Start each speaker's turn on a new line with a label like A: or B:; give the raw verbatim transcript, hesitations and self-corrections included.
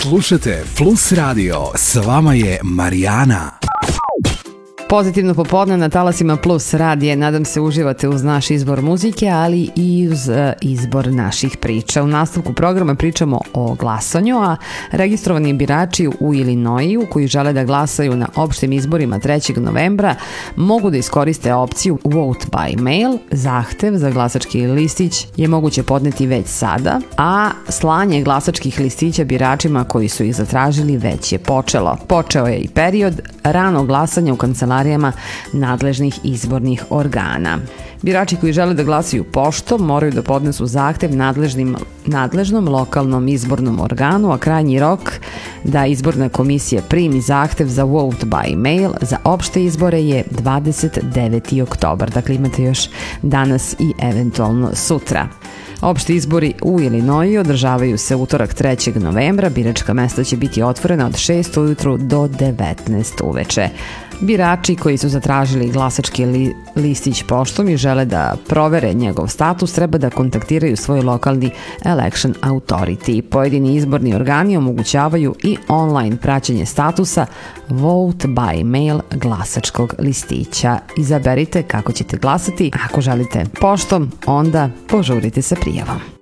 A: Slušajte Plus Radio, s vama je Marijana.
B: Pozitivno popodne na talasima Plus radije. Nadam se uživate uz naš izbor muzike, ali i uz izbor naših priča. U nastavku programa pričamo o glasanju, a registrovani birači u Ilinoiju koji žele da glasaju na opštim izborima trećeg novembra mogu da iskoriste opciju Vote by Mail. Zahtev za glasački listić je moguće podneti već sada, a slanje glasačkih listića biračima koji su ih zatražili već je počelo. Počeo je i period rano glasanja u kancelarijama nadležnih izbornih organa. Birači koji žele da glasaju poštom moraju da podnesu zahtev nadležnim, nadležnom lokalnom izbornom organu, a krajnji rok da izborna komisija primi zahtev za vote by mail za opšte izbore je dvadeset deveti oktobar. Dakle, imate još danas i eventualno sutra. Opšti izbori u Ilinoiju održavaju se utorak trećeg novembra. Biračka mesta će biti otvorena od šest ujutru do devetnaest uveče. Birači koji su zatražili glasački li, listić poštom i žele da provere njegov status treba da kontaktiraju svoj lokalni election authority. Pojedini izborni organi omogućavaju i online praćenje statusa vote by mail glasačkog listića. Izaberite kako ćete glasati. Ako želite poštom, onda požurite sa prijavom.